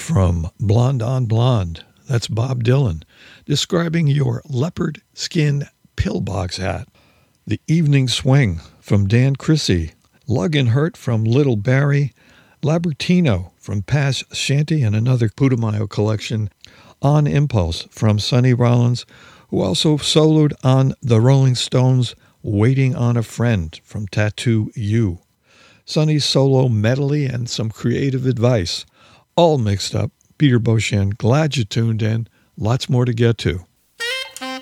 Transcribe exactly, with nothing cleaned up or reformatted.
from Blonde on Blonde, that's Bob Dylan, describing your leopard skin pillbox hat. The Evening Swing from Dan Chrissy, Lug and Hurt from Little Barry, Labertino from Pash Shanty and another Putumayo collection, On Impulse from Sonny Rollins, who also soloed on the Rolling Stones' Waiting on a Friend from Tattoo You, Sonny's solo medley and some creative advice, all mixed up. Peter Beauchamp, glad you tuned in. Lots more to get to.